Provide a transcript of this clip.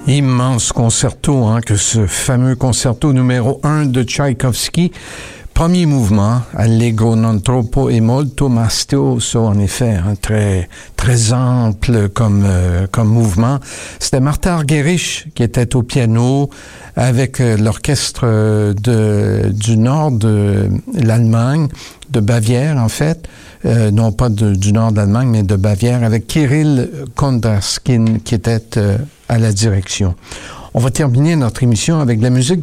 Immense concerto, que ce fameux concerto numéro 1 de Tchaïkovski. Premier mouvement, Allegro non troppo e molto maestoso, en effet, très, très ample comme mouvement. C'était Martha Argerich qui était au piano avec l'orchestre du nord de l'Allemagne, de Bavière en fait, non pas du nord d'Allemagne, mais de Bavière, avec Kirill Kondraskin qui était à la direction. On va terminer notre émission avec la musique